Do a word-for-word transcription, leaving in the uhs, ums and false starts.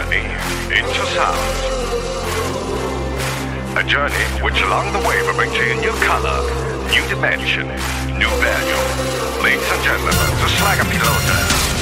journey into sound. A journey which along the way will bring to you new color, new dimension, new value. Ladies and gentlemen, the Slagger Pilote.